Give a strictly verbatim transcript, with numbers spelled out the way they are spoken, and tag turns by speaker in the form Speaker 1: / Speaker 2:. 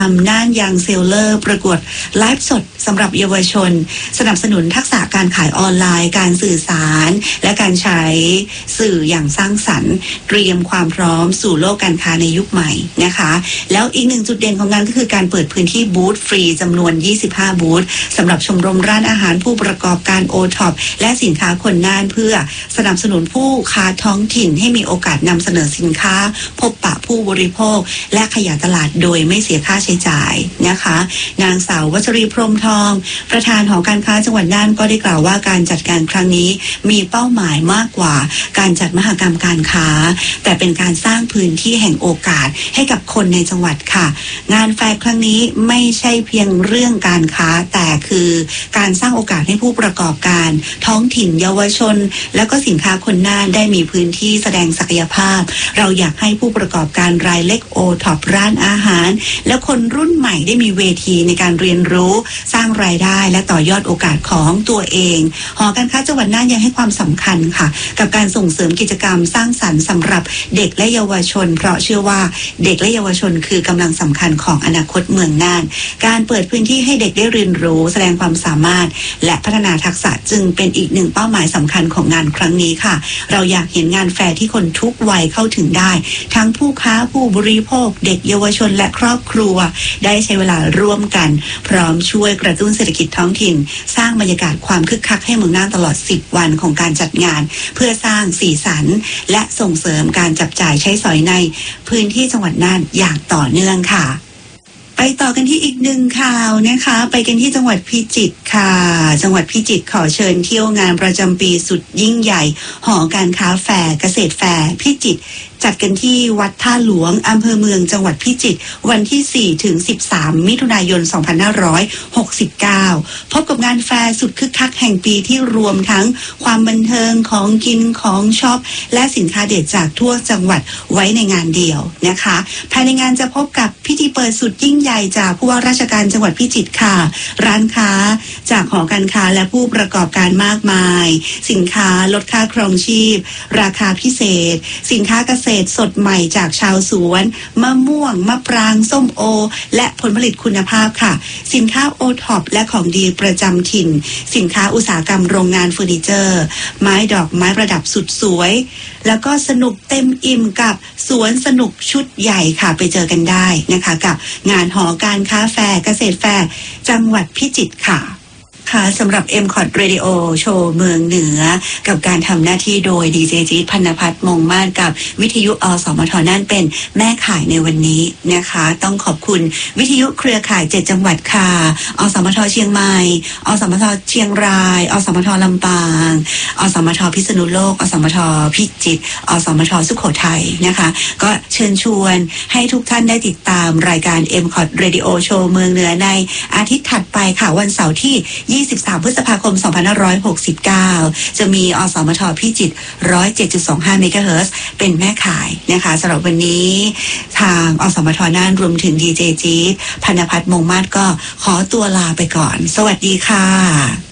Speaker 1: ทำน่านยางเซลเลอร์ประกวดไลฟ์สดสำหรับเยาวชนสนับสนุนทักษะการขายออนไลน์การสื่อสารและการใช้สื่ออย่างสร้างสรรค์เตรียมความพร้อมสู่โลกการค้าในยุคใหม่นะคะแล้วอีกหนึ่งจุดเด่นของงานก็คือการเปิดพื้นที่บูธฟรีจำนวนยี่สิบห้าบูธสำหรับชมรมร้านอาหารผู้ประกอบการโอท็อปและสินค้าคนน่านเพื่อสนับสนุนผู้ค้าท้องถิ่นให้มีโอกาสนำเสนอสินค้าพบปะผู้บริโภคและขยายตลาดโดยไม่เสียค่าใช้จ่ายนะคะนางสาววัชรีพรหมทองประธานหอการค้าจังหวัดน่านก็ได้กล่าวว่าการจัดการครั้งนี้มีเป้าหมายมากกว่าการจัดมหกรรมการค้าแต่เป็นการสร้างพื้นที่แห่งโอกาสให้กับคนในจังหวัดค่ะงานแฟร์ครั้งนี้ไม่ใช่เพียงเรื่องการค้าแต่คือการสร้างโอกาสให้ผู้ประกอบการท้องถิ่นเยาวชนแล้วก็สินค้าคนน่านได้มีพื้นที่แสดงศักยภาพเราอยากให้ผู้ประกอบการรายเล็กโอท็อปร้านอาหารและคนรุ่นใหม่ได้มีเวทีในการเรียนรู้สร้างรายได้และต่อยอดโอกาสของตัวเองหอการค้าจังหวัดน่านยังให้ความสำคัญค่ะกับการส่งเสริมกิจกรรมสร้างสรรค์สำหรับเด็กและเยาวชนเพราะเชื่อว่าเด็กและเยาวชนคือกำลังสำคัญของอนาคตเมืองน่านการเปิดพื้นที่ให้เด็กได้เรียนรู้แสดงความสามารถและพัฒนาทักษะจึงเป็นอีกหนึ่งเป้าหมายสำคัญของงานครั้งนี้ค่ะเราอยากเห็นงานแฟร์ที่คนทุกวัยเข้าถึงได้ทั้งผู้ค้าผู้บริโภคเด็กเยาวชนและครอบครัวได้ใช้เวลาร่วมกันพร้อมช่วยกระตุ้นเศรษฐกิจท้องถิ่นสร้างบรรยากาศความคึกคักให้เมืองน่านตลอดสิบวันของการจัดงานเพื่อสร้างสีสันและส่งเสริมการจับจ่ายใช้สอยในพื้นที่จังหวัดน่านอย่างต่อเนื่องค่ะไปต่อกันที่อีกหนึ่งข่าวนะคะไปกันที่จังหวัดพิจิตรค่ะจังหวัดพิจิตรขอเชิญเที่ยวงานประจำปีสุดยิ่งใหญ่หอการค้าแฟร์เกษตรแฟร์พิจิตรจัดกันที่วัดท่าหลวงอำเภอเมืองจังหวัดพิจิตรวันที่สี่ถึงสิบสามมิถุนายนสองพันห้าร้อยหกสิบเก้าพบกับงานแฟร์สุดคึกคักแห่งปีที่รวมทั้งความบันเทิงของกินของช็อปและสินค้าเด็ดจากทั่วจังหวัดไว้ในงานเดียวนะคะภายในงานจะพบกับพิธีเปิดสุดยิ่งใหญ่จากผู้ว่าราชการจังหวัดพิจิตรค่ะร้านค้าจากหอการค้าและผู้ประกอบการมากมายสินค้าลดค่าครองชีพราคาพิเศษสินค้าเกษตรสดใหม่จากชาวสวนมะม่วงมะปรางส้มโอและผลผลิตคุณภาพค่ะสินค้าโอท็อปและของดีประจำถิ่นสินค้าอุตสาหกรรมโรงงานเฟอร์นิเจอร์ไม้ดอกไม้ประดับสุดสวยแล้วก็สนุกเต็มอิ่มกับสวนสนุกชุดใหญ่ค่ะไปเจอกันได้นะคะกับงานหอการค้าแฟร์เกษตรแฟร์จังหวัดพิจิตรค่ะค่ะสำหรับ เอ็ม คอท Radio Show เมืองเหนือกับการทำหน้าที่โดยดีเจจี๊ดพรรณพัฒน์มงมาศกับวิทยุอสมทนั่นเป็นแม่ข่ายในวันนี้นะคะต้องขอบคุณวิทยุเครือข่ายเจ็ดจังหวัดค่ะอสมทเชียงใหม่อสมทเชียงรายอสมทลำปางอสมทพิษณุโลกอสมทพิจิตรอสมทสุโขทัยนะคะก็เชิญชวนให้ทุกท่านได้ติดตามรายการ เอ็ม คอท Radio Show เมืองเหนือในอาทิตย์ถัดไปค่ะวันเสาร์ที่ยี่สิบสามพฤษภาคมสองพันห้าร้อยหกสิบเก้าจะมีอสมทพิจิตร หนึ่งร้อยเจ็ดจุดสองห้า เมกะเฮิรตซ์เป็นแม่ข่ายนะคะสำหรับวันนี้ทางอสมทน่านรวมถึงดีเจจี๊ดพรรณพัฒน์มงมาศก็ขอตัวลาไปก่อนสวัสดีค่ะ